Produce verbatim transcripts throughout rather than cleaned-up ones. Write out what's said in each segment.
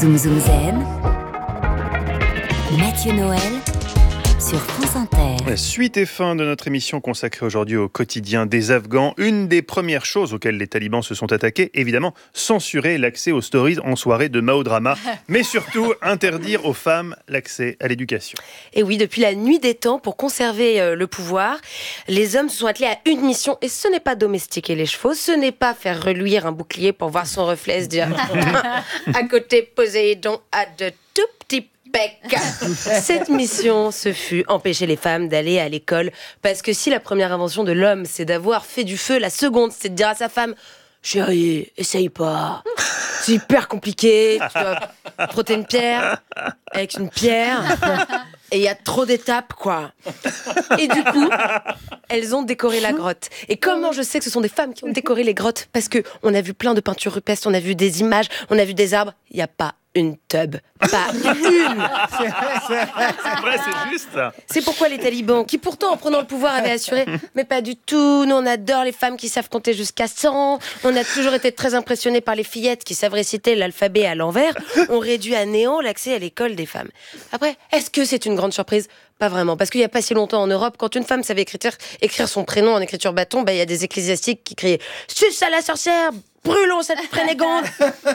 Zoom Zoom Zen, Mathieu Noël sur France Inter. Suite et fin de notre émission consacrée aujourd'hui au quotidien des Afghans. Une des premières choses auxquelles les talibans se sont attaqués, évidemment, censurer l'accès aux stories en soirée de Mao Drama, mais surtout interdire aux femmes l'accès à l'éducation. Et oui, depuis la nuit des temps, pour conserver euh, le pouvoir, les hommes se sont attelés à une mission, et ce n'est pas domestiquer les chevaux, ce n'est pas faire reluire un bouclier pour voir son reflet se dire à côté Poséidon a de tout petits bec. Cette mission, ce fut empêcher les femmes d'aller à l'école. Parce que si la première invention de l'homme, c'est d'avoir fait du feu, la seconde, c'est de dire à sa femme « Chérie, essaye pas. C'est hyper compliqué. Tu dois frotter une pierre avec une pierre. Et il y a trop d'étapes, quoi. » Et du coup, elles ont décoré la grotte. Et comment je sais que ce sont des femmes qui ont décoré les grottes ? Parce qu'on a vu plein de peintures rupestres, on a vu des images, on a vu des arbres. Il n'y a pas une tub. Pas une. C'est vrai, c'est vrai, c'est juste ça. C'est pourquoi les talibans, qui pourtant en prenant le pouvoir avaient assuré, mais pas du tout, nous on adore les femmes qui savent compter jusqu'à cent, on a toujours été très impressionnés par les fillettes qui savent réciter l'alphabet à l'envers, on réduit à néant l'accès à l'école des femmes. Après, est-ce que c'est une grande surprise ? Pas vraiment, parce qu'il n'y a pas si longtemps en Europe, quand une femme savait écrire, écrire son prénom en écriture bâton, bah, il y a des ecclésiastiques qui criaient « Suce à la sorcière, brûlons cette prénégande !»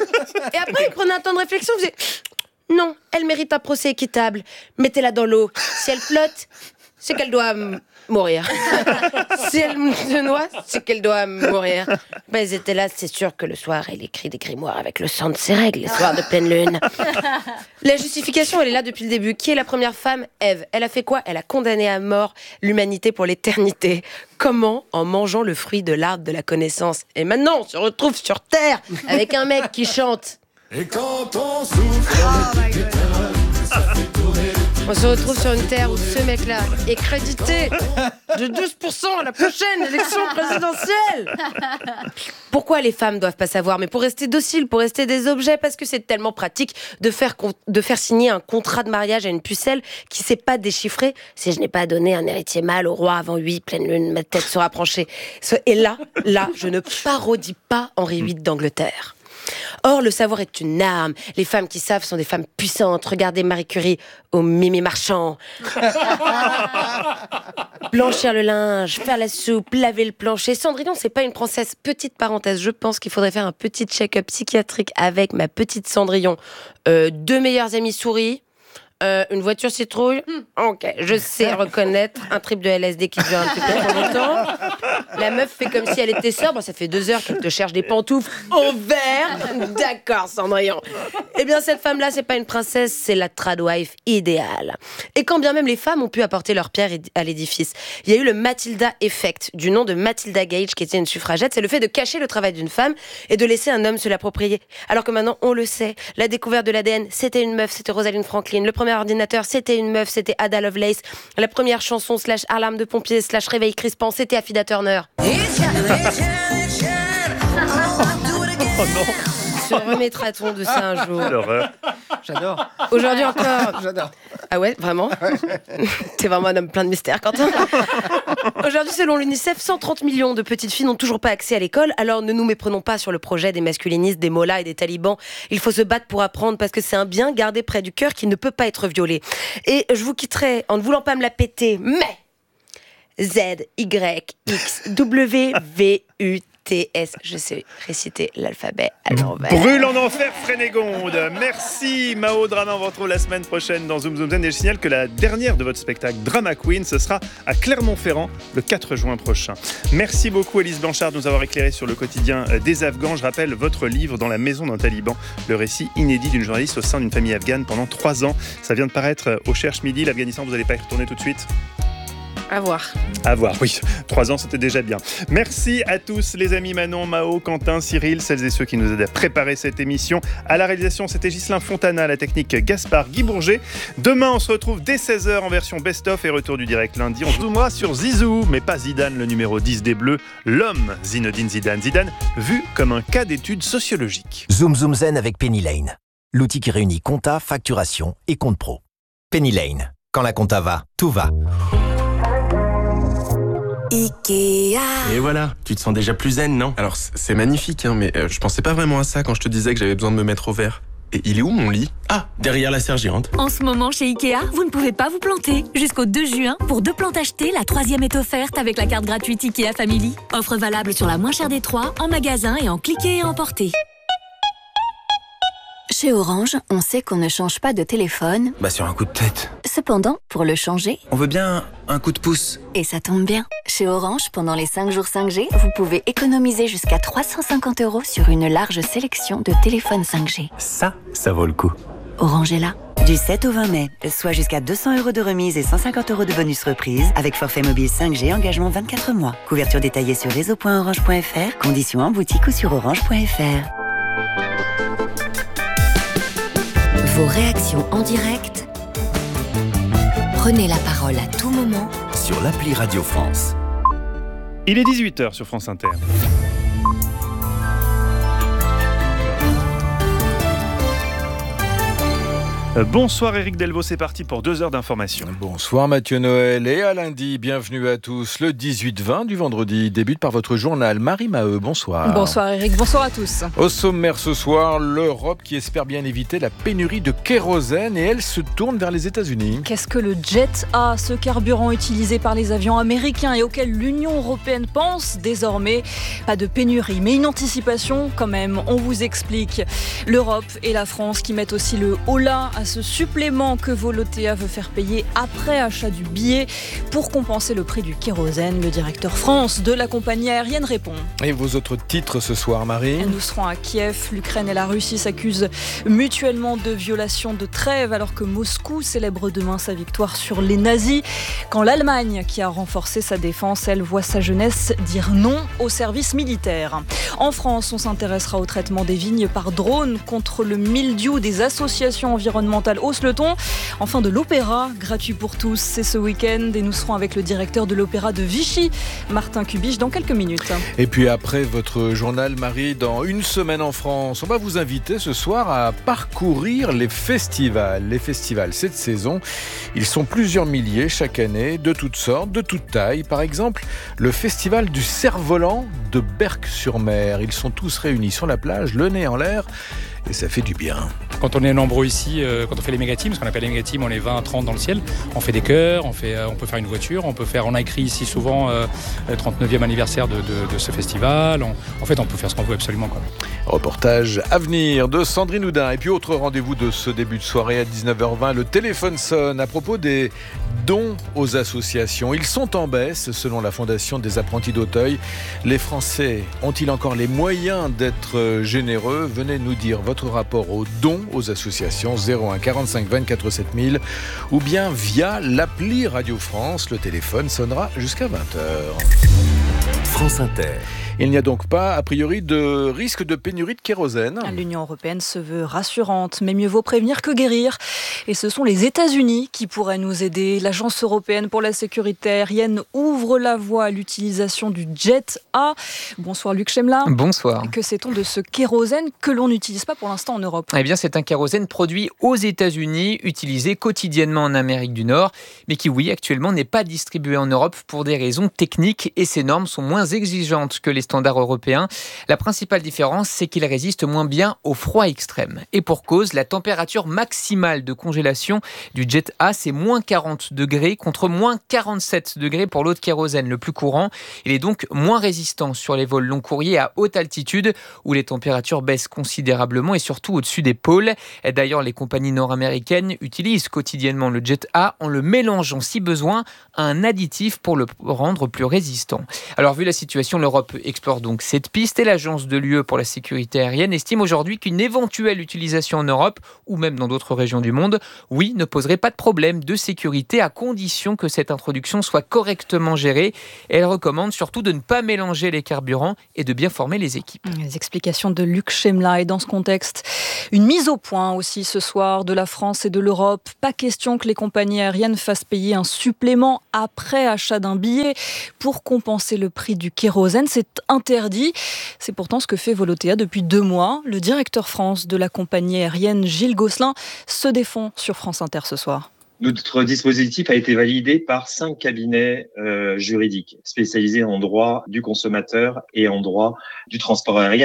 Et après, ils prenaient un temps de réflexion, ils faisaient « Non, elle mérite un procès équitable, mettez-la dans l'eau. Si elle flotte, c'est qu'elle doit m- mourir. Si elle se noie, c'est qu'elle doit mourir. » Ben, ils étaient là, c'est sûr que le soir, elle écrit des grimoires avec le sang de ses règles, les soirs de pleine lune. La justification, elle est là depuis le début. Qui est la première femme ? Ève. Elle a fait quoi ? Elle a condamné à mort l'humanité pour l'éternité. Comment ? En mangeant le fruit de l'arbre de la connaissance. Et maintenant, on se retrouve sur Terre avec un mec qui chante. Et quand on souffle, oh my God. On se retrouve sur une terre où ce mec-là est crédité de douze pour cent à la prochaine élection présidentielle. Pourquoi les femmes doivent pas savoir ? Mais pour rester dociles, pour rester des objets, parce que c'est tellement pratique de faire, de faire signer un contrat de mariage à une pucelle qui sait pas déchiffrer. Si je n'ai pas donné un héritier mâle au roi avant huit pleine lune, ma tête sera penchée. Et là, là, je ne parodie pas Henri huit d'Angleterre. Or, le savoir est une arme. Les femmes qui savent sont des femmes puissantes. Regardez Marie Curie au Mimi Marchand. Blanchir le linge, faire la soupe, laver le plancher. Cendrillon, c'est pas une princesse. Petite parenthèse, je pense qu'il faudrait faire un petit check-up psychiatrique avec ma petite Cendrillon. Euh, deux meilleurs amis souris. Euh, une voiture citrouille, ok, je sais reconnaître un trip de L S D qui dure un petit peu trop longtemps. La meuf fait comme si elle était sobre, ça fait deux heures qu'elle te cherche des pantoufles en verre. D'accord, Cendrillon. Eh bien, cette femme-là, c'est pas une princesse, c'est la tradwife idéale. Et quand bien même les femmes ont pu apporter leur pierre à l'édifice, il y a eu le Matilda Effect, du nom de Matilda Gage, qui était une suffragette. C'est le fait de cacher le travail d'une femme et de laisser un homme se l'approprier. Alors que maintenant, on le sait, la découverte de l'A D N, c'était une meuf, c'était Rosalind Franklin. Le premier ordinateur, c'était une meuf, c'était Ada Lovelace. La première chanson slash alarme de pompier slash réveil crispant, c'était Affida Turner. Oh non. Se remettra-t-on de ça un jour ? L'horreur. J'adore. Aujourd'hui encore. J'adore. Ah ouais, vraiment ? T'es vraiment un homme plein de mystères, Quentin. Aujourd'hui, selon l'UNICEF, cent trente millions de petites filles n'ont toujours pas accès à l'école. Alors ne nous méprenons pas sur le projet des masculinistes, des mollahs et des talibans. Il faut se battre pour apprendre parce que c'est un bien gardé près du cœur qui ne peut pas être violé. Et je vous quitterai en ne voulant pas me la péter, mais Z, Y, X, W, V, U, T, S. Je sais réciter l'alphabet à l'envers. Brûle en enfer, Frénégonde. Merci, Mao Drama. On vous retrouve la semaine prochaine dans Zoom Zoom Zen. Et je signale que la dernière de votre spectacle, Drama Queen, ce sera à Clermont-Ferrand le quatre juin prochain. Merci beaucoup, Alice Blanchard, de nous avoir éclairé sur le quotidien des Afghans. Je rappelle votre livre Dans la maison d'un taliban, le récit inédit d'une journaliste au sein d'une famille afghane pendant trois ans. Ça vient de paraître au Cherche Midi. L'Afghanistan, vous n'allez pas y retourner tout de suite ? À voir. À voir, oui. Trois ans, c'était déjà bien. Merci à tous, les amis Manon, Mao, Quentin, Cyril, celles et ceux qui nous aident à préparer cette émission. À la réalisation, c'était Ghislain Fontana, à la technique Gaspard Guy Bourget. Demain, on se retrouve dès seize heures en version best-of et retour du direct lundi. On se zoomera sur Zizou, mais pas Zidane, le numéro dix des Bleus. L'homme Zinedine Zidane. Zidane, vu comme un cas d'étude sociologique. Zoom Zoom Zen avec Penny Lane. L'outil qui réunit compta, facturation et compte pro. Penny Lane. Quand la compta va, tout va. Ikea. Et voilà, tu te sens déjà plus zen, non? Alors, c'est magnifique, hein, mais euh, je pensais pas vraiment à ça quand je te disais que j'avais besoin de me mettre au vert. Et il est où mon lit ? Ah, derrière la serre géante. En ce moment, chez Ikea, vous ne pouvez pas vous planter. Jusqu'au deux juin, pour deux plantes achetées, la troisième est offerte avec la carte gratuite Ikea Family. Offre valable sur la moins chère des trois, en magasin et en cliquer et emporter. Chez Orange, on sait qu'on ne change pas de téléphone. Bah sur un coup de tête. Cependant, pour le changer, on veut bien un coup de pouce. Et ça tombe bien. Chez Orange, pendant les cinq jours cinq G, vous pouvez économiser jusqu'à trois cent cinquante euros sur une large sélection de téléphones cinq G. Ça, ça vaut le coup. Orange est là. Du sept au vingt mai, soit jusqu'à deux cents euros de remise et cent cinquante euros de bonus reprise avec forfait mobile cinq G, engagement vingt-quatre mois. Couverture détaillée sur réseau point orange point f r, conditions en boutique ou sur orange point f r. Vos réactions en direct. Prenez la parole à tout moment sur l'appli Radio France. Il est dix-huit heures sur France Inter. Bonsoir Éric Delvaux, c'est parti pour deux heures d'information. Bonsoir Mathieu Noël et à lundi, bienvenue à tous. Le dix-huit vingt du vendredi débute par votre journal. Marie Maheu, bonsoir. Bonsoir Éric, bonsoir à tous. Au sommaire ce soir, l'Europe qui espère bien éviter la pénurie de kérosène et elle se tourne vers les États-Unis. Qu'est-ce que le Jet A, ce carburant utilisé par les avions américains et auquel l'Union européenne pense désormais? Pas de pénurie, mais une anticipation quand même, on vous explique. L'Europe et la France qui mettent aussi le holà à ce supplément que Volotea veut faire payer après achat du billet pour compenser le prix du kérosène. Le directeur France de la compagnie aérienne répond. Et vos autres titres ce soir, Marie? Nous serons à Kiev. L'Ukraine et la Russie s'accusent mutuellement de violation de trêve alors que Moscou célèbre demain sa victoire sur les nazis. Quand l'Allemagne, qui a renforcé sa défense, elle voit sa jeunesse dire non au service militaire. En France, on s'intéressera au traitement des vignes par drone contre le mildiou. Des associations environnementales haussent le ton. Enfin, de l'opéra, gratuit pour tous, c'est ce week-end et nous serons avec le directeur de l'opéra de Vichy, Martin Kubisch, dans quelques minutes. Et puis après votre journal, Marie, dans Une semaine en France, on va vous inviter ce soir à parcourir les festivals. Les festivals cette saison, ils sont plusieurs milliers chaque année, de toutes sortes, de toutes tailles. Par exemple, le festival du cerf-volant de Berck-sur-Mer. Ils sont tous réunis sur la plage, le nez en l'air, et ça fait du bien. Quand on est nombreux ici, euh, quand on fait les méga-teams, ce qu'on appelle les méga-teams, on est vingt, trente dans le ciel, on fait des chœurs, on, fait, euh, on peut faire une voiture, on peut faire, on a écrit ici souvent euh, le trente-neuvième anniversaire de, de, de ce festival. On, en fait, on peut faire ce qu'on veut absolument, quoi. Reportage à venir de Sandrine Houdin. Et puis autre rendez-vous de ce début de soirée à dix-neuf heures vingt, le téléphone sonne à propos des dons aux associations. Ils sont en baisse selon la Fondation des apprentis d'Auteuil. Les Français ont-ils encore les moyens d'être généreux? Venez nous dire votre rapport aux dons aux associations, zéro un quarante-cinq vingt-quatre sept mille, ou bien via l'appli Radio France. Le téléphone sonnera jusqu'à vingt heures. France Inter. Il n'y a donc pas, a priori, de risque de pénurie de kérosène. L'Union européenne se veut rassurante, mais mieux vaut prévenir que guérir. Et ce sont les États-Unis qui pourraient nous aider. L'Agence européenne pour la sécurité aérienne ouvre la voie à l'utilisation du Jet A. Bonsoir Luc Chemla. Bonsoir. Que sait-on de ce kérosène que l'on n'utilise pas pour l'instant en Europe? Eh bien, c'est un kérosène produit aux États-Unis, utilisé quotidiennement en Amérique du Nord, mais qui, oui, actuellement n'est pas distribué en Europe pour des raisons techniques et ces normes sont moins exigeantes que les standards européens. La principale différence, c'est qu'il résiste moins bien au froid extrême. Et pour cause, la température maximale de congélation du Jet A, c'est moins quarante degrés contre moins quarante-sept degrés pour l'autre kérosène le plus courant. Il est donc moins résistant sur les vols long courriers à haute altitude où les températures baissent considérablement et surtout au-dessus des pôles. Et d'ailleurs, les compagnies nord-américaines utilisent quotidiennement le Jet A en le mélangeant si besoin à un additif pour le rendre plus résistant. Alors, vu la situation, l'Europe explore donc cette piste et l'Agence de l'U E pour la sécurité aérienne estime aujourd'hui qu'une éventuelle utilisation en Europe ou même dans d'autres régions du monde, oui, ne poserait pas de problème de sécurité à condition que cette introduction soit correctement gérée. Et elle recommande surtout de ne pas mélanger les carburants et de bien former les équipes. Les explications de Luc Chemla et dans ce contexte, une mise au point aussi ce soir de la France et de l'Europe. Pas question que les compagnies aériennes fassent payer un supplément après achat d'un billet pour compenser le prix du kérosène. C'est interdit. C'est pourtant ce que fait Volotea depuis deux mois. Le directeur France de la compagnie aérienne, Gilles Gosselin, se défend sur France Inter ce soir. Notre dispositif a été validé par cinq cabinets euh, juridiques spécialisés en droit du consommateur et en droit du transport aérien.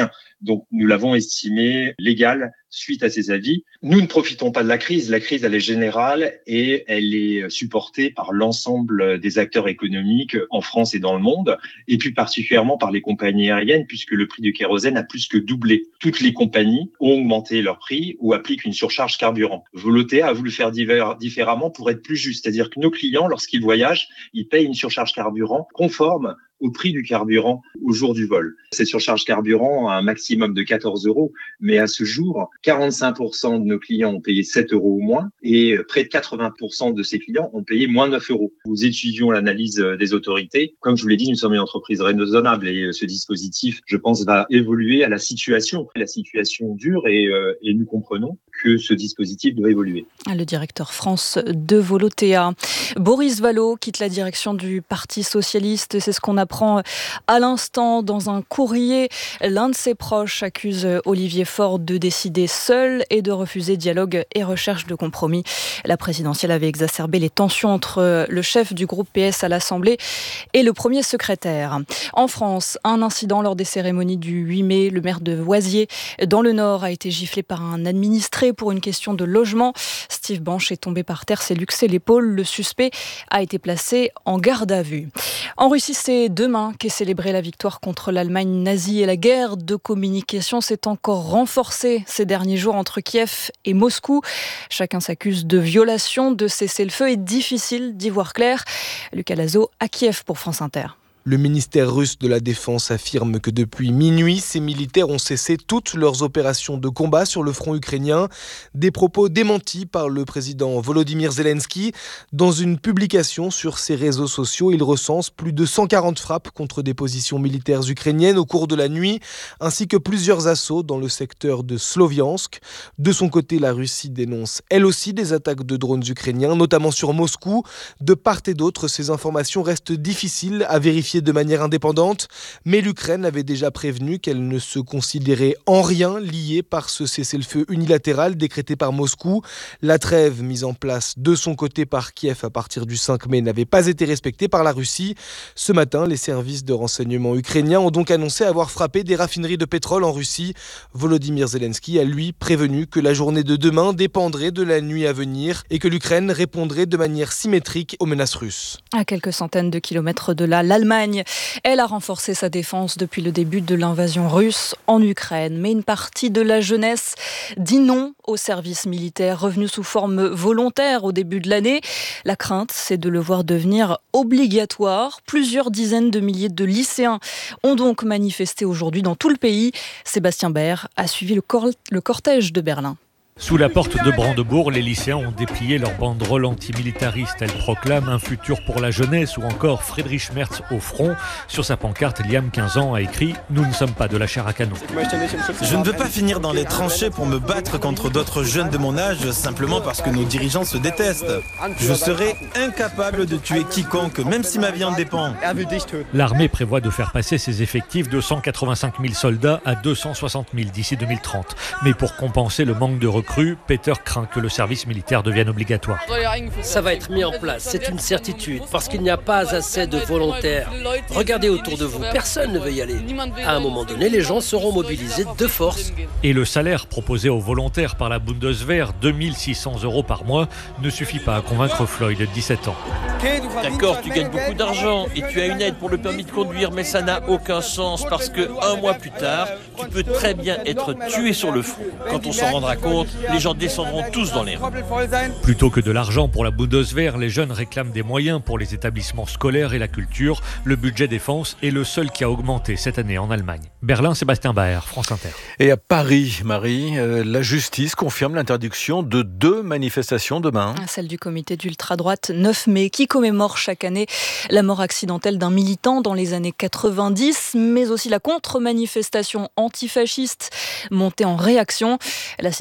Donc nous l'avons estimé légal suite à ces avis. Nous ne profitons pas de la crise. La crise, elle est générale et elle est supportée par l'ensemble des acteurs économiques en France et dans le monde, et plus particulièrement par les compagnies aériennes, puisque le prix du kérosène a plus que doublé. Toutes les compagnies ont augmenté leur prix ou appliquent une surcharge carburant. Volotea a voulu faire différemment pour être plus juste, c'est-à-dire que nos clients, lorsqu'ils voyagent, ils payent une surcharge carburant conforme au prix du carburant au jour du vol. Cette surcharge carburant a un maximum de quatorze euros, mais à ce jour, quarante-cinq pour cent de nos clients ont payé sept euros ou moins et près de quatre-vingts pour cent de ces clients ont payé moins neuf euros. Nous étudions l'analyse des autorités. Comme je vous l'ai dit, nous sommes une entreprise raisonnable et ce dispositif, je pense, va évoluer à la situation. La situation dure et, euh, et nous comprenons que ce dispositif doit évoluer. Le directeur France de Volotea. Boris Vallaud quitte la direction du Parti socialiste. C'est ce qu'on apprend à l'instant dans un courrier. L'un de ses proches accuse Olivier Faure de décider seul et de refuser dialogue et recherche de compromis. La présidentielle avait exacerbé les tensions entre le chef du groupe P S à l'Assemblée et le premier secrétaire. En France, un incident lors des cérémonies du huit mai. Le maire de Voisier, dans le Nord, a été giflé par un administré pour une question de logement. Steve Banche est tombé par terre, s'est luxé l'épaule. Le suspect a été placé en garde à vue. En Russie, c'est demain qu'est célébrée la victoire contre l'Allemagne nazie et la guerre de communication s'est encore renforcée ces derniers jours entre Kiev et Moscou. Chacun s'accuse de violation de cessez-le-feu et difficile d'y voir clair. Lucas Lazo à Kiev pour France Inter. Le ministère russe de la Défense affirme que depuis minuit, ses militaires ont cessé toutes leurs opérations de combat sur le front ukrainien. Des propos démentis par le président Volodymyr Zelensky. Dans une publication sur ses réseaux sociaux, il recense plus de cent quarante frappes contre des positions militaires ukrainiennes au cours de la nuit, ainsi que plusieurs assauts dans le secteur de Sloviansk. De son côté, la Russie dénonce elle aussi des attaques de drones ukrainiens, notamment sur Moscou. De part et d'autre, ces informations restent difficiles à vérifier de manière indépendante, mais l'Ukraine avait déjà prévenu qu'elle ne se considérait en rien liée par ce cessez-le-feu unilatéral décrété par Moscou. La trêve mise en place de son côté par Kiev à partir du cinq mai n'avait pas été respectée par la Russie. Ce matin, les services de renseignement ukrainiens ont donc annoncé avoir frappé des raffineries de pétrole en Russie. Volodymyr Zelensky a lui prévenu que la journée de demain dépendrait de la nuit à venir et que l'Ukraine répondrait de manière symétrique aux menaces russes. À quelques centaines de kilomètres de là, l'Allemagne Elle a renforcé sa défense depuis le début de l'invasion russe en Ukraine. Mais une partie de la jeunesse dit non au service militaire revenu sous forme volontaire au début de l'année. La crainte, c'est de le voir devenir obligatoire. Plusieurs dizaines de milliers de lycéens ont donc manifesté aujourd'hui dans tout le pays. Sébastien Baer a suivi le, cor- le cortège de Berlin. Sous la porte de Brandebourg, les lycéens ont déplié leur banderole antimilitariste. Elle proclame un futur pour la jeunesse ou encore Friedrich Merz au front. Sur sa pancarte, Liam, quinze ans, a écrit « Nous ne sommes pas de la chair à canon ». Je ne veux pas finir dans les tranchées pour me battre contre d'autres jeunes de mon âge simplement parce que nos dirigeants se détestent. Je serai incapable de tuer quiconque, même si ma vie en dépend. L'armée prévoit de faire passer ses effectifs de cent quatre-vingt-cinq mille soldats à deux cent soixante mille d'ici deux mille trente. Mais pour compenser le manque de recrues, Peter craint que le service militaire devienne obligatoire. Ça va être mis en place, c'est une certitude, parce qu'il n'y a pas assez de volontaires. Regardez autour de vous, personne ne veut y aller. À un moment donné, les gens seront mobilisés de force. Et le salaire proposé aux volontaires par la Bundeswehr, deux mille six cents euros par mois, ne suffit pas à convaincre Floyd, dix-sept ans. D'accord, tu gagnes beaucoup d'argent et tu as une aide pour le permis de conduire, mais ça n'a aucun sens parce que un mois plus tard, tu peux très bien être tué sur le front. Quand on s'en rendra compte, les gens descendront tous dans les rues. Plutôt que de l'argent pour la Bundeswehr, les jeunes réclament des moyens pour les établissements scolaires et la culture. Le budget défense est le seul qui a augmenté cette année en Allemagne. Berlin, Sébastien Baer, France Inter. Et à Paris, Marie, euh, la justice confirme l'interdiction de deux manifestations demain. Celle du comité d'ultra-droite neuf mai qui commémore chaque année la mort accidentelle d'un militant dans les années quatre-vingt-dix, mais aussi la contre-manifestation antifasciste montée en réaction. La situation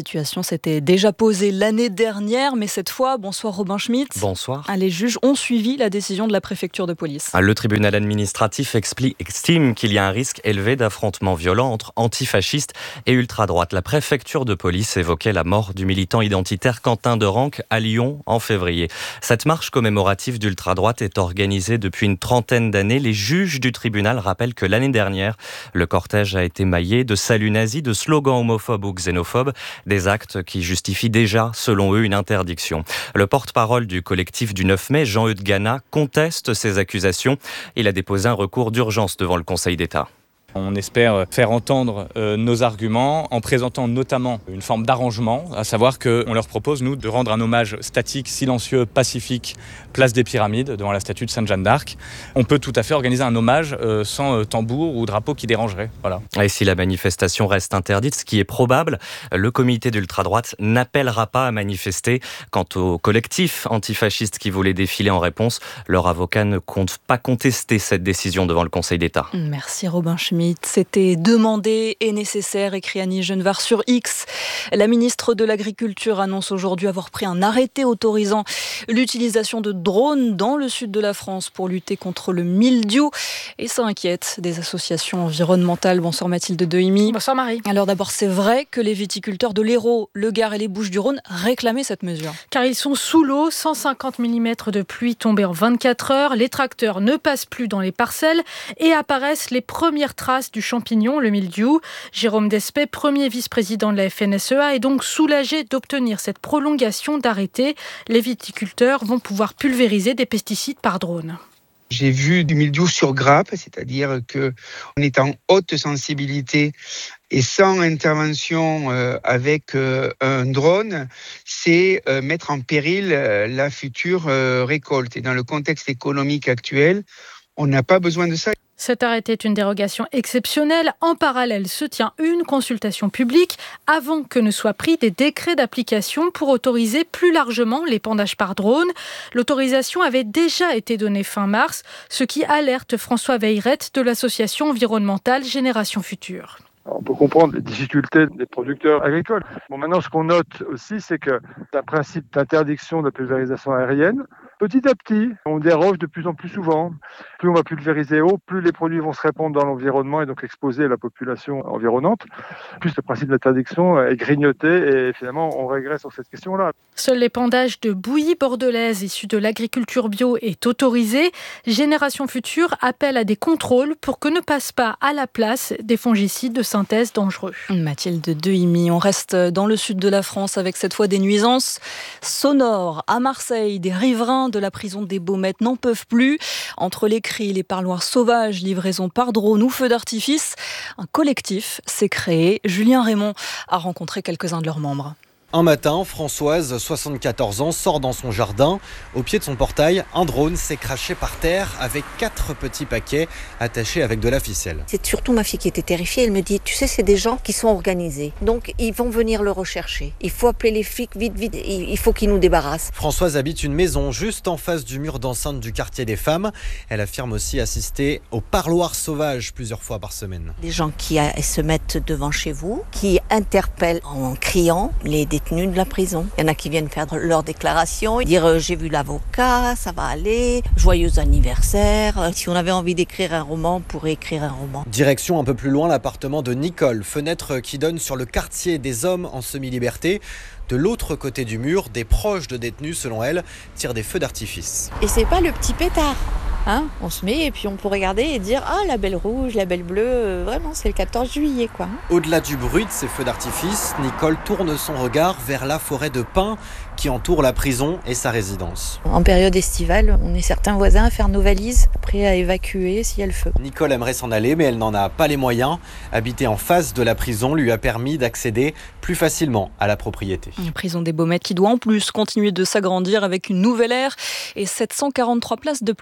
question s'était déjà posée l'année dernière, mais cette fois, bonsoir Robin Schmitt. Bonsoir. Les juges ont suivi la décision de la préfecture de police. Le tribunal administratif explique, estime qu'il y a un risque élevé d'affrontements violents entre antifascistes et ultra-droite. La préfecture de police évoquait la mort du militant identitaire Quentin de Ranc à Lyon en février. Cette marche commémorative d'ultra-droite est organisée depuis une trentaine d'années. Les juges du tribunal rappellent que l'année dernière, le cortège a été maillé de saluts nazis, de slogans homophobes ou xénophobes, des actes qui justifient déjà, selon eux, une interdiction. Le porte-parole du collectif du neuf mai, Jean-Eudes Gana, conteste ces accusations. Il a déposé un recours d'urgence devant le Conseil d'État. On espère faire entendre euh, nos arguments en présentant notamment une forme d'arrangement, à savoir qu'on leur propose, nous, de rendre un hommage statique, silencieux, pacifique, place des Pyramides, devant la statue de Sainte-Jeanne d'Arc. On peut tout à fait organiser un hommage euh, sans euh, tambour ou drapeau qui dérangerait. Voilà. Et si la manifestation reste interdite, ce qui est probable, le comité d'ultra-droite n'appellera pas à manifester. Quant au collectif antifasciste qui voulait défiler en réponse, leur avocat ne compte pas contester cette décision devant le Conseil d'État. Merci Robin Schmitt. C'était demandé et nécessaire, écrit Annie Genevard sur X. La ministre de l'Agriculture annonce aujourd'hui avoir pris un arrêté autorisant l'utilisation de drones dans le sud de la France pour lutter contre le mildiou. Et ça inquiète des associations environnementales. Bonsoir Mathilde Dehimi. Bonsoir Marie. Alors d'abord, c'est vrai que les viticulteurs de l'Hérault, le Gard et les Bouches-du-Rhône réclamaient cette mesure. Car ils sont sous l'eau, cent cinquante millimètres de pluie tombée en vingt-quatre heures. Les tracteurs ne passent plus dans les parcelles et apparaissent les premières traces du champignon, le mildiou. Jérôme Despey, premier vice-président de la F N S E A, est donc soulagé d'obtenir cette prolongation d'arrêté. Les viticulteurs vont pouvoir pulvériser des pesticides par drone. J'ai vu du mildiou sur grappe, c'est-à-dire qu'on est en haute sensibilité et sans intervention euh, avec euh, un drone, c'est euh, mettre en péril euh, la future euh, récolte. Et dans le contexte économique actuel, on n'a pas besoin de ça. Cet arrêté est une dérogation exceptionnelle. En parallèle, se tient une consultation publique avant que ne soient pris des décrets d'application pour autoriser plus largement l'épandage par drone. L'autorisation avait déjà été donnée fin mars, ce qui alerte François Veillerette de l'association environnementale Génération Future. On peut comprendre les difficultés des producteurs agricoles. Bon, maintenant, ce qu'on note aussi, c'est que c'est un principe d'interdiction de la pulvérisation aérienne. Petit à petit, on déroge de plus en plus souvent. Plus on va pulvériser haut, plus les produits vont se répandre dans l'environnement et donc exposer la population environnante. Plus le principe d'interdiction est grignoté et finalement, on régresse sur cette question-là. Seul l'épandage de bouillie bordelaise issue de l'agriculture bio est autorisé. Génération Future appelle à des contrôles pour que ne passent pas à la place des fongicides de synthèse dangereux. Mathilde Dehimi, on reste dans le sud de la France avec cette fois des nuisances sonores. À Marseille, des riverains de la prison des Baumettes n'en peuvent plus. Entre les cris, les parloirs sauvages, livraison par drone ou feu d'artifice, un collectif s'est créé. Julien Raymond a rencontré quelques-uns de leurs membres. Un matin, Françoise, soixante-quatorze ans, sort dans son jardin. Au pied de son portail, un drone s'est craché par terre avec quatre petits paquets attachés avec de la ficelle. C'est surtout ma fille qui était terrifiée. Elle me dit, tu sais, c'est des gens qui sont organisés. Donc, ils vont venir le rechercher. Il faut appeler les flics vite, vite. Il faut qu'ils nous débarrassent. Françoise habite une maison juste en face du mur d'enceinte du quartier des femmes. Elle affirme aussi assister au parloir sauvage plusieurs fois par semaine. Des gens qui se mettent devant chez vous, qui interpellent en criant les détenus de la prison. Il y en a qui viennent faire leur déclaration, dire euh, j'ai vu l'avocat, ça va aller, joyeux anniversaire. Si on avait envie d'écrire un roman, on pourrait écrire un roman. Direction un peu plus loin l'appartement de Nicole, fenêtre qui donne sur le quartier des hommes en semi-liberté. De l'autre côté du mur, des proches de détenus, selon elle, tirent des feux d'artifice. Et c'est pas le petit pétard. Hein, on se met et puis on peut regarder et dire « Ah, la belle rouge, la belle bleue, euh, vraiment, c'est le quatorze juillet, quoi. » Au-delà du bruit de ces feux d'artifice, Nicole tourne son regard vers la forêt de pins qui entoure la prison et sa résidence. En période estivale, on est certains voisins à faire nos valises, prêts à évacuer s'il y a le feu. Nicole aimerait s'en aller, mais elle n'en a pas les moyens. Habiter en face de la prison lui a permis d'accéder plus facilement à la propriété. La prison des Baumettes qui doit en plus continuer de s'agrandir avec une nouvelle aire et sept cent quarante-trois places de plus.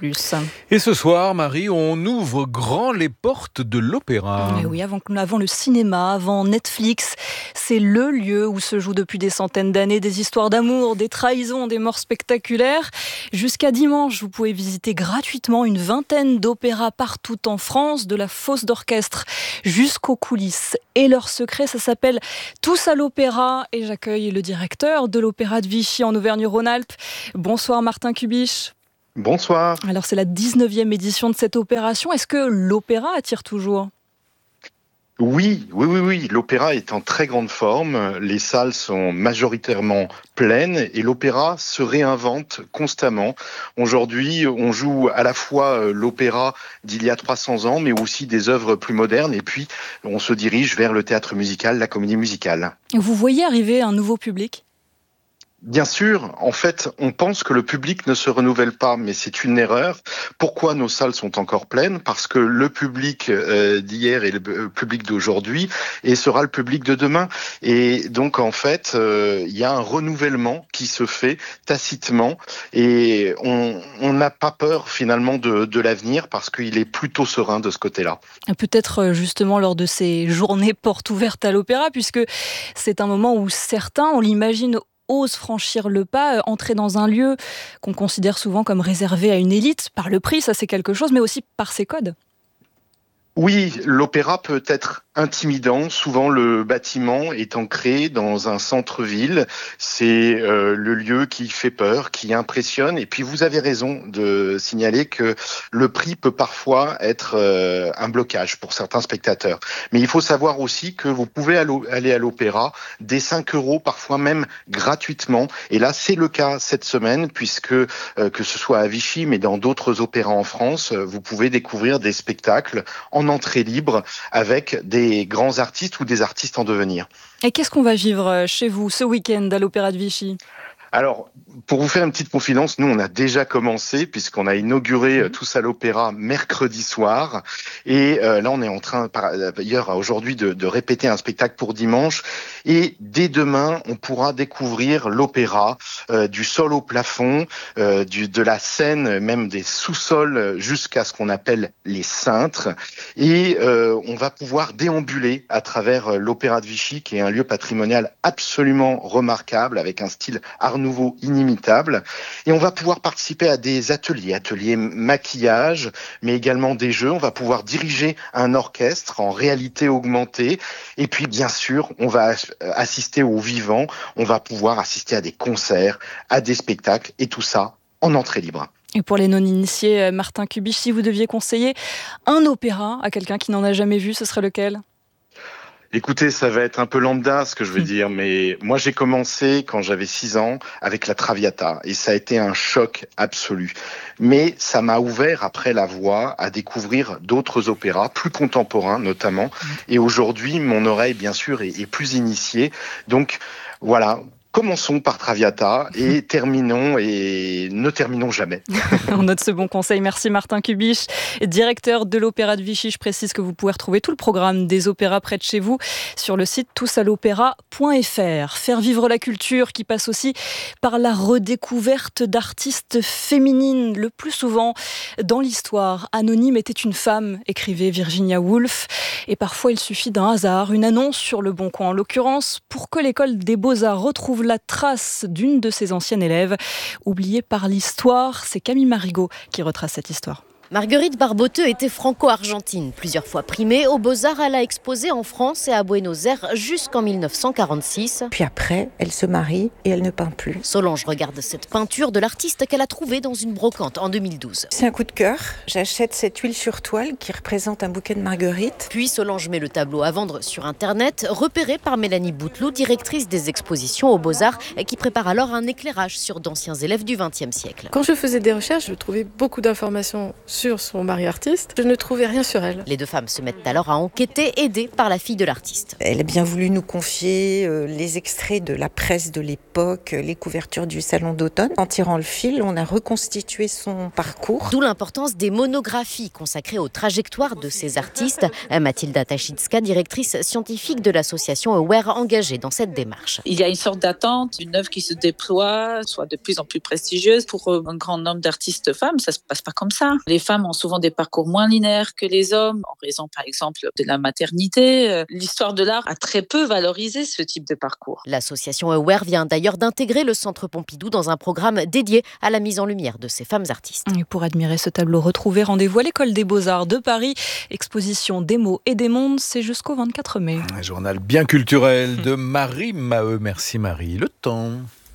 Et ce soir, Marie, on ouvre grand les portes de l'opéra. Et oui, avant, avant le cinéma, avant Netflix, c'est le lieu où se jouent depuis des centaines d'années des histoires d'amour, des trahisons, des morts spectaculaires. Jusqu'à dimanche, vous pouvez visiter gratuitement une vingtaine d'opéras partout en France, de la fosse d'orchestre jusqu'aux coulisses. Et leur secret, ça s'appelle Tous à l'opéra. Et j'accueille le directeur de l'Opéra de Vichy en Auvergne-Rhône-Alpes. Bonsoir Martin Kubisch. Bonsoir. Alors c'est la dix-neuvième édition de cette opération. Est-ce que l'opéra attire toujours ? Oui, oui, oui, oui. L'opéra est en très grande forme. Les salles sont majoritairement pleines et l'opéra se réinvente constamment. Aujourd'hui, on joue à la fois l'opéra d'il y a trois cents ans, mais aussi des œuvres plus modernes. Et puis, on se dirige vers le théâtre musical, la comédie musicale. Vous voyez arriver un nouveau public ? Bien sûr, en fait, on pense que le public ne se renouvelle pas, mais c'est une erreur. Pourquoi nos salles sont encore pleines ? Parce que le public euh, d'hier est le public d'aujourd'hui et sera le public de demain. Et donc, en fait, euh, il y a un renouvellement qui se fait tacitement et on n'a pas peur finalement de, de l'avenir parce qu'il est plutôt serein de ce côté-là. Peut-être justement lors de ces journées portes ouvertes à l'opéra, puisque c'est un moment où certains, on l'imagine, osent franchir le pas, euh, entrer dans un lieu qu'on considère souvent comme réservé à une élite, par le prix, ça c'est quelque chose, mais aussi par ses codes. Oui, l'opéra peut être intimidant. Souvent, le bâtiment est ancré dans un centre-ville. C'est euh, le lieu qui fait peur, qui impressionne. Et puis, vous avez raison de signaler que le prix peut parfois être euh, un blocage pour certains spectateurs. Mais il faut savoir aussi que vous pouvez aller à l'opéra dès cinq euros, parfois même gratuitement. Et là, c'est le cas cette semaine, puisque euh, que ce soit à Vichy, mais dans d'autres opéras en France, vous pouvez découvrir des spectacles en entrée libre avec des des grands artistes ou des artistes en devenir. Et qu'est-ce qu'on va vivre chez vous ce week-end à l'Opéra de Vichy ? Alors, pour vous faire une petite confidence, nous, on a déjà commencé puisqu'on a inauguré Tous à l'Opéra mercredi soir. Et euh, là, on est en train, par ailleurs, aujourd'hui, de, de répéter un spectacle pour dimanche. Et dès demain, on pourra découvrir l'opéra euh, du sol au plafond, euh, du, de la scène, même des sous-sols jusqu'à ce qu'on appelle les cintres. Et euh, on va pouvoir déambuler à travers l'Opéra de Vichy, qui est un lieu patrimonial absolument remarquable, avec un style art nouveau inimitable. Et on va pouvoir participer à des ateliers, ateliers maquillage, mais également des jeux. On va pouvoir diriger un orchestre en réalité augmentée. Et puis, bien sûr, on va assister aux vivants. On va pouvoir assister à des concerts, à des spectacles, et tout ça en entrée libre. Et pour les non-initiés, Martin Kubisch, si vous deviez conseiller un opéra à quelqu'un qui n'en a jamais vu, ce serait lequel ? Écoutez, ça va être un peu lambda ce que je veux dire, mais moi j'ai commencé quand j'avais six ans avec la Traviata et ça a été un choc absolu. Mais ça m'a ouvert après la voix à découvrir d'autres opéras, plus contemporains notamment. Et aujourd'hui, mon oreille bien sûr est, est plus initiée. Donc voilà. Commençons par Traviata et terminons et ne terminons jamais. On note ce bon conseil. Merci Martin Kubisch, directeur de l'Opéra de Vichy. Je précise que vous pouvez retrouver tout le programme des opéras près de chez vous sur le site tous à l'opéra point f r. Faire vivre la culture qui passe aussi par la redécouverte d'artistes féminines. Le plus souvent dans l'histoire, anonyme était une femme, écrivait Virginia Woolf. Et parfois il suffit d'un hasard, une annonce sur le Bon Coin en l'occurrence, pour que l'école des Beaux-Arts retrouve la trace d'une de ses anciennes élèves. Oubliée par l'histoire, c'est Camille Marigot qui retrace cette histoire. Marguerite Barboteux était franco-argentine. Plusieurs fois primée, aux Beaux-Arts, elle a exposé en France et à Buenos Aires jusqu'en mille neuf cent quarante-six. Puis après, elle se marie et elle ne peint plus. Solange regarde cette peinture de l'artiste qu'elle a trouvée dans une brocante en deux mille douze. C'est un coup de cœur. J'achète cette huile sur toile qui représente un bouquet de marguerites. Puis Solange met le tableau à vendre sur Internet, repéré par Mélanie Bouteloup, directrice des expositions aux Beaux-Arts, qui prépare alors un éclairage sur d'anciens élèves du vingtième siècle. Quand je faisais des recherches, je trouvais beaucoup d'informations sur sur son mari artiste. Je ne trouvais rien sur elle. Les deux femmes se mettent alors à enquêter, aidées par la fille de l'artiste. Elle a bien voulu nous confier euh, les extraits de la presse de l'époque, les couvertures du salon d'automne. En tirant le fil, on a reconstitué son parcours. D'où l'importance des monographies consacrées aux trajectoires de ces artistes. Mathilda Tachitska, directrice scientifique de l'association Aware, engagée dans cette démarche. Il y a une sorte d'attente, une œuvre qui se déploie, soit de plus en plus prestigieuse. Pour un grand nombre d'artistes femmes, ça ne se passe pas comme ça. Les femmes ont souvent des parcours moins linéaires que les hommes, en raison par exemple de la maternité. L'histoire de l'art a très peu valorisé ce type de parcours. L'association Aware vient d'ailleurs d'intégrer le Centre Pompidou dans un programme dédié à la mise en lumière de ces femmes artistes. Et pour admirer ce tableau retrouvé, rendez-vous à l'École des Beaux-Arts de Paris. Exposition des mots et des mondes, c'est jusqu'au vingt-quatre mai. Un journal bien culturel de Marie Maheu. Merci Marie. Le temps.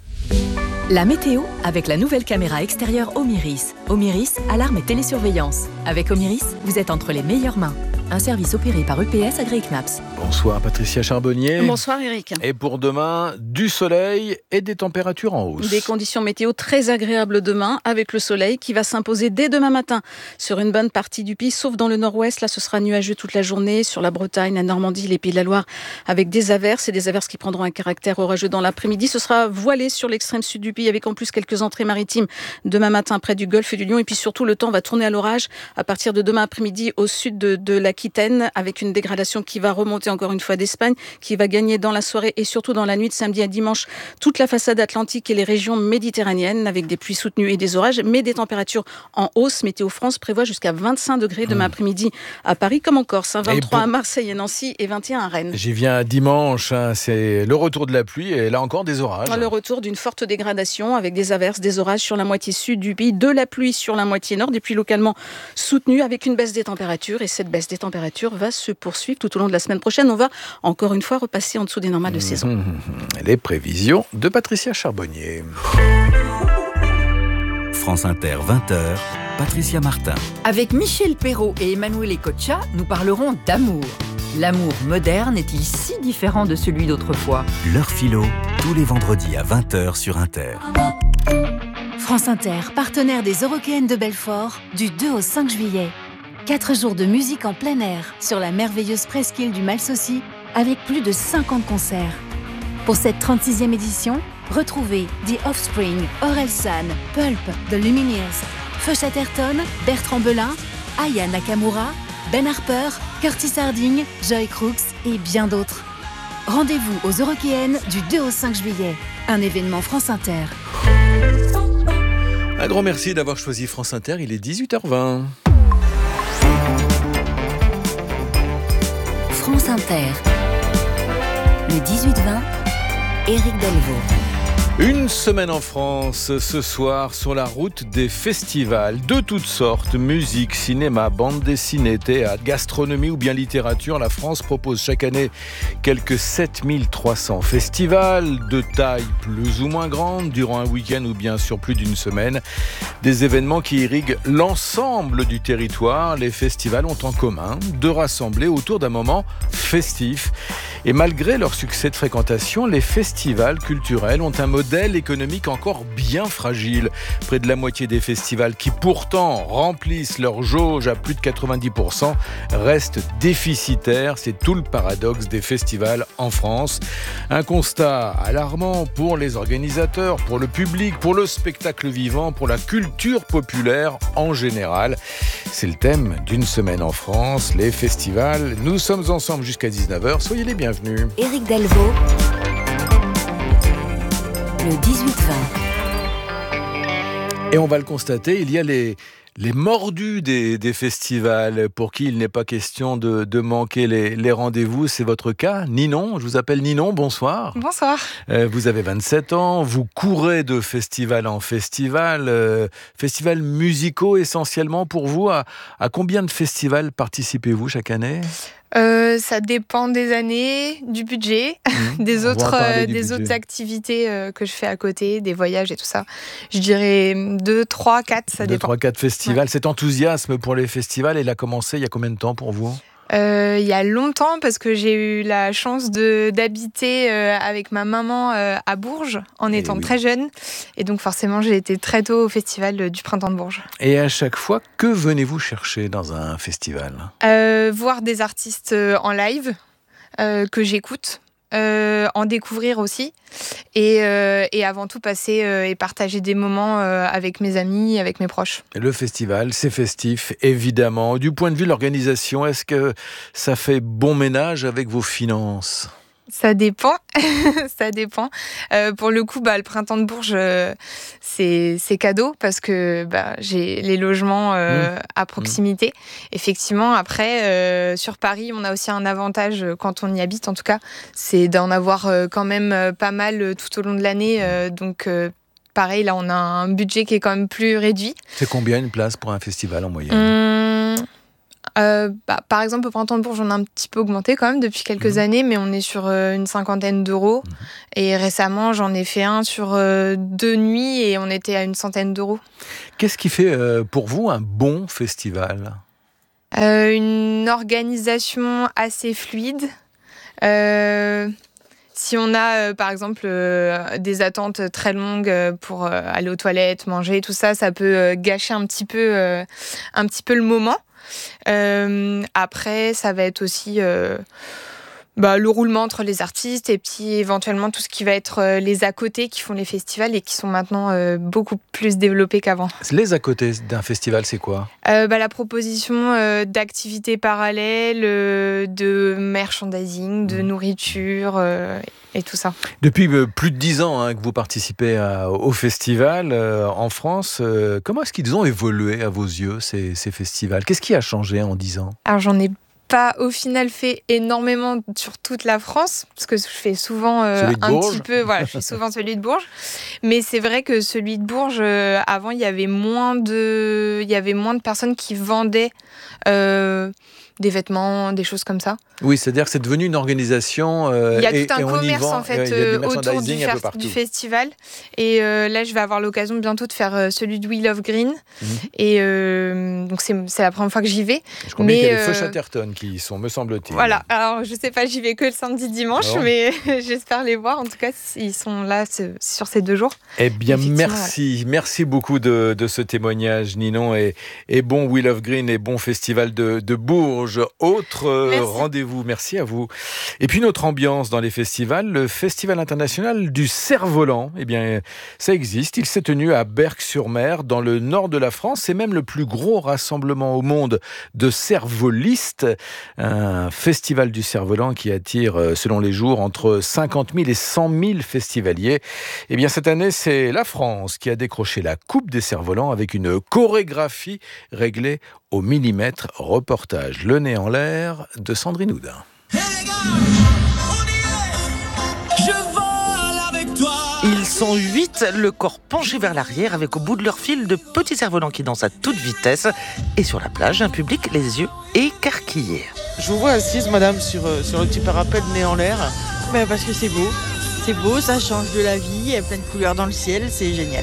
La météo avec la nouvelle caméra extérieure Omiris. Omiris, alarme et télésurveillance. Avec Omiris, vous êtes entre les meilleures mains. Un service opéré par U P S Agri-Knaps. Bonsoir Patricia Charbonnier. Bonsoir Eric. Et pour demain, du soleil et des températures en hausse. Des conditions météo très agréables demain, avec le soleil qui va s'imposer dès demain matin sur une bonne partie du pays, sauf dans le nord-ouest. Là, ce sera nuageux toute la journée sur la Bretagne, la Normandie, les Pays de la Loire, avec des averses et des averses qui prendront un caractère orageux dans l'après-midi. Ce sera voilé sur l'extrême sud du pays, avec en plus quelques entrées maritimes demain matin près du Golfe du Lion. Et puis surtout, le temps va tourner à l'orage à partir de demain après-midi au sud de, de l'Aquitaine, avec une dégradation qui va remonter encore une fois d'Espagne, qui va gagner dans la soirée et surtout dans la nuit de samedi à dimanche toute la façade atlantique et les régions méditerranéennes, avec des pluies soutenues et des orages, mais des températures en hausse. Météo France prévoit jusqu'à vingt-cinq degrés demain mmh. après-midi à Paris comme en Corse, hein, vingt-trois bon, à Marseille et Nancy et vingt et un à Rennes. J'y viens dimanche, hein, c'est le retour de la pluie et là encore des orages. Le retour d'une forte dégradation avec des averses, des orages sur la moitié sud du pays, de la pluie sur la moitié nord, des pluies localement soutenues avec une baisse des températures, et cette baisse des températures va se poursuivre tout au long de la semaine prochaine. On va encore une fois repasser en dessous des normales de saison. Mmh, les prévisions de Patricia Charbonnier. France Inter, vingt heures, Patricia Martin. Avec Michel Perrault et Emanuele Coccia, nous parlerons d'amour. L'amour moderne est-il si différent de celui d'autrefois ? L'heure philo, tous les vendredis à vingt heures sur Inter. France Inter, partenaire des Eurockéennes de Belfort, du deux au cinq juillet. Quatre jours de musique en plein air sur la merveilleuse presqu'île du Malsaucy, avec plus de cinquante concerts. Pour cette trente-sixième édition, retrouvez The Offspring, Orelsan, Pulp, The Lumineers, Feu Chatterton, Bertrand Belin, Aya Nakamura, Ben Harper, Curtis Harding, Joy Crooks et bien d'autres. Rendez-vous aux Eurockéennes du deux au cinq juillet. Un événement France Inter. Un grand merci d'avoir choisi France Inter, il est dix-huit heures vingt. France Inter. Le dix-huit vingt, Éric Delvaux. Une semaine en France, ce soir, sur la route des festivals de toutes sortes, musique, cinéma, bande dessinée, théâtre, gastronomie ou bien littérature. La France propose chaque année quelques sept mille trois cents festivals de taille plus ou moins grande, durant un week-end ou bien sur plus d'une semaine. Des événements qui irriguent l'ensemble du territoire. Les festivals ont en commun de rassembler autour d'un moment festif. Et malgré leur succès de fréquentation, les festivals culturels ont un modèle économique encore bien fragile. Près de la moitié des festivals qui pourtant remplissent leur jauge à plus de quatre-vingt-dix pour cent restent déficitaires. C'est tout le paradoxe des festivals en France. Un constat alarmant pour les organisateurs, pour le public, pour le spectacle vivant, pour la culture populaire en général. C'est le thème d'une semaine en France, les festivals. Nous sommes ensemble jusqu'à dix-neuf heures. Soyez les bienvenus. Éric Delvaux. Le dix-huit vingt. Et on va le constater, il y a les, les mordus des, des festivals pour qui il n'est pas question de, de manquer les, les rendez-vous. C'est votre cas, Ninon. Je vous appelle Ninon, bonsoir. Bonsoir. Euh, vous avez vingt-sept ans, vous courez de festival en festival. Euh, festivals musicaux essentiellement pour vous. À, à combien de festivals participez-vous chaque année ? Euh, ça dépend des années, du budget, mmh, des, autres, euh, des budget. autres activités euh, que je fais à côté, des voyages et tout ça. Je dirais deux, trois, quatre, ça deux, dépend. trois, quatre festivals. Ouais. Cet enthousiasme pour les festivals, il a commencé il y a combien de temps pour vous ? Euh, il y a longtemps, parce que j'ai eu la chance de, d'habiter euh, avec ma maman euh, à Bourges en étant oui. très jeune. Et donc forcément, j'ai été très tôt au festival du Printemps de Bourges. Et à chaque fois, que venez-vous chercher dans un festival ? euh, Voir des artistes en live euh, que j'écoute. Euh, en découvrir aussi et, euh, et avant tout passer euh, et partager des moments euh, avec mes amis, avec mes proches. Le festival, c'est festif, évidemment. Du point de vue de l'organisation, est-ce que ça fait bon ménage avec vos finances ? Ça dépend, ça dépend. Euh, pour le coup, bah, le Printemps de Bourges, euh, c'est, c'est cadeau parce que bah, j'ai les logements euh, mmh. à proximité. Mmh. Effectivement, après, euh, sur Paris, on a aussi un avantage quand on y habite, en tout cas, c'est d'en avoir euh, quand même euh, pas mal tout au long de l'année. Euh, donc, euh, pareil, là, on a un budget qui est quand même plus réduit. C'est combien une place pour un festival en moyenne ? Mmh. Euh, bah, par exemple, au Printemps de Bourges, on a un petit peu augmenté quand même depuis quelques mmh. années, mais on est sur euh, une cinquantaine d'euros. Mmh. Et récemment, j'en ai fait un sur euh, deux nuits et on était à une centaine d'euros. Qu'est-ce qui fait euh, pour vous un bon festival ? euh, Une organisation assez fluide. Euh... Si on a, euh, par exemple, euh, des attentes très longues pour euh, aller aux toilettes, manger, tout ça, ça peut euh, gâcher un petit peu, euh, un petit peu le moment. Euh, après, ça va être aussi euh, bah, le roulement entre les artistes et puis éventuellement tout ce qui va être euh, les à côté qui font les festivals et qui sont maintenant euh, beaucoup plus développés qu'avant. Les à côté d'un festival, c'est quoi ? euh, bah, La proposition euh, d'activités parallèles, euh, de merchandising, de mmh. nourriture euh, et tout ça. Depuis euh, plus de dix ans hein, que vous participez à, au festival euh, en France, euh, comment est-ce qu'ils ont évolué à vos yeux, ces, ces festivals ? Qu'est-ce qui a changé en dix ans ? Alors j'en ai pas au final fait énormément sur toute la France, parce que je fais souvent euh, un Bourges. petit peu, voilà, je fais souvent celui de Bourges. Mais c'est vrai que celui de Bourges, euh, avant, il y avait moins de, il y avait moins de personnes qui vendaient euh, des vêtements, des choses comme ça. Oui, c'est-à-dire que c'est devenu une organisation. Euh, il y a et, tout un commerce vend, en fait euh, autour du, fer- du festival. Et euh, là, je vais avoir l'occasion bientôt de faire euh, celui de We Love Green. Mmh. Et euh, donc c'est, c'est la première fois que j'y vais. Je crois bien qu'il y a les euh, Feux Chatterton qui y sont, me semble-t-il. Voilà. Alors je sais pas, j'y vais que le samedi, dimanche, bon. mais j'espère les voir. En tout cas, ils sont là sur ces deux jours. Eh bien, merci, voilà. merci beaucoup de, de ce témoignage, Ninon. Et, et bon We Love Green et bon festival de, de Bourges. Autre euh, rendez-vous. Merci à vous. Et puis notre ambiance dans les festivals, le Festival international du cerf-volant, eh bien, ça existe. Il s'est tenu à Berck-sur-Mer, dans le nord de la France. C'est même le plus gros rassemblement au monde de cerf-volistes. Un festival du cerf-volant qui attire, selon les jours, entre cinquante mille et cent mille festivaliers. Eh bien, cette année, c'est la France qui a décroché la Coupe des cerfs-volants avec une chorégraphie réglée au millimètre. Reportage Le Nez en l'air de Sandrine Houdin. Hey les gars, on y est. Je vole avec toi. Ils sont huit, le corps penché vers l'arrière, avec au bout de leur fil de petits cerfs-volants qui dansent à toute vitesse. Et sur la plage, un public les yeux écarquillés. Je vous vois assise, madame, sur, sur le petit parapet de Nez en l'air. Bah parce que c'est beau. C'est beau, ça change de la vie, il y a plein de couleurs dans le ciel, c'est génial.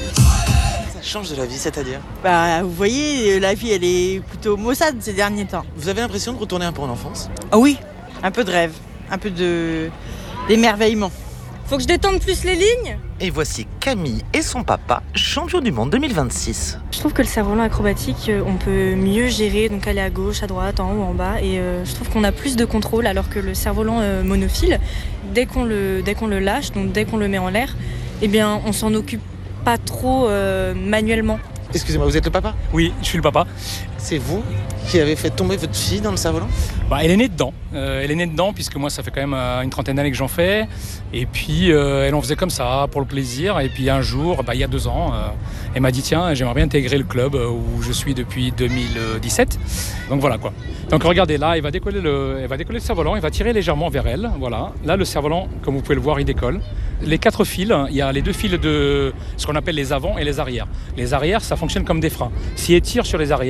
Change de la vie, c'est-à-dire ? Bah, vous voyez, la vie, elle est plutôt maussade ces derniers temps. Vous avez l'impression de retourner un peu en enfance ? Ah oui, un peu de rêve, un peu de d'émerveillement. Faut que je détende plus les lignes ? Et voici Camille et son papa, champion du monde deux mille vingt-six. Je trouve que le cerf-volant acrobatique, on peut mieux gérer, donc aller à gauche, à droite, en haut, en bas. Et euh, je trouve qu'on a plus de contrôle, alors que le cerf-volant euh, monophile, dès qu'on le, dès qu'on le lâche, donc dès qu'on le met en l'air, eh bien, on s'en occupe pas trop euh, manuellement. Excusez-moi, vous êtes le papa ? Oui, je suis le papa. C'est vous qui avez fait tomber votre fille dans le cerf-volant ? Bah, elle est née dedans. Euh, elle est née dedans puisque moi ça fait quand même euh, une trentaine d'années que j'en fais. Et puis euh, elle en faisait comme ça, pour le plaisir. Et puis un jour, bah, il y a deux ans, euh, elle m'a dit tiens, j'aimerais bien intégrer le club où je suis depuis deux mille dix-sept. Donc voilà quoi. Donc regardez là, elle va décoller le, elle va décoller le cerf-volant, elle va tirer légèrement vers elle. Voilà. Là le cerf-volant, comme vous pouvez le voir, il décolle. Les quatre fils, il y a les deux fils de ce qu'on appelle les avants et les arrières. Les arrières, ça fonctionne comme des freins. Si elle tire sur les arrières,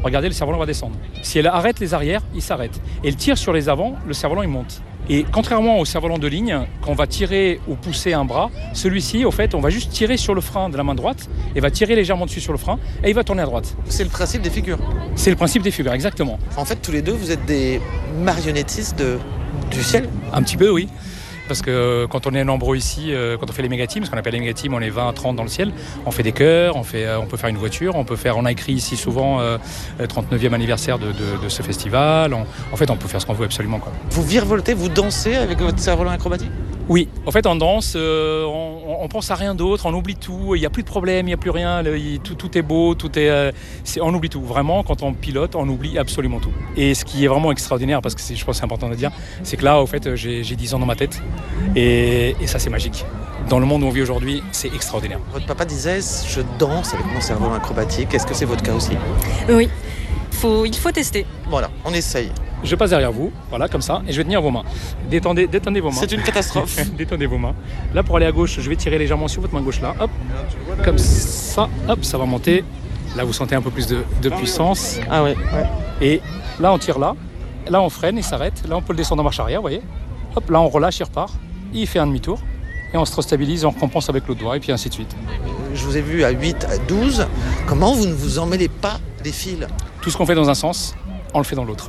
regardez, le cerf-volant va descendre. Si elle arrête les arrières, il s'arrête. Et elle tire sur les avants, le cerf-volant il monte. Et contrairement au cerf-volant de ligne, quand on va tirer ou pousser un bras, celui-ci, au fait, on va juste tirer sur le frein de la main droite et va tirer légèrement dessus sur le frein et il va tourner à droite. C'est le principe des figures. C'est le principe des figures, exactement. En fait, tous les deux, vous êtes des marionnettistes de, du ciel. Un petit peu, oui. Parce que quand on est nombreux ici, quand on fait les méga-teams, ce qu'on appelle les méga-teams, on est vingt à trente dans le ciel, on fait des chœurs, on, fait, on peut faire une voiture, on peut faire, on a écrit ici souvent euh, le trente-neuvième anniversaire de, de, de ce festival. On, en fait, on peut faire ce qu'on veut absolument, quoi. Vous virevoltez, vous dansez avec votre cerf-volant acrobatique ? Oui, en fait, on danse, euh, on, on pense à rien d'autre, on oublie tout, il n'y a plus de problème, il n'y a plus rien, le, il, tout, tout est beau, tout est, euh, c'est, on oublie tout. Vraiment, quand on pilote, on oublie absolument tout. Et ce qui est vraiment extraordinaire, parce que c'est, je pense que c'est important de dire, c'est que là, au fait, j'ai, j'ai dix ans dans ma tête, et, et ça, c'est magique. Dans le monde où on vit aujourd'hui, c'est extraordinaire. Votre papa disait, je danse avec mon cerf-volant acrobatique, est-ce que c'est votre cas aussi ? Oui, faut, il faut tester. Voilà, on essaye. Je passe derrière vous, voilà, comme ça, et je vais tenir vos mains. Détendez, détendez vos mains. C'est une catastrophe. Détendez vos mains. Là, pour aller à gauche, je vais tirer légèrement sur votre main gauche, là. Hop, comme ça, hop, ça va monter. Là, vous sentez un peu plus de, de puissance. Ah ouais, ouais. Et là, on tire là. Là, on freine, il s'arrête. Là, on peut le descendre en marche arrière, vous voyez. Hop, là, on relâche, il repart. Il fait un demi-tour. Et on se restabilise, on recompense avec l'autre doigt, et puis ainsi de suite. Je vous ai vu à huit, à douze. Comment vous ne vous emmêlez pas des fils ? Tout ce qu'on fait dans un sens, on le fait dans l'autre.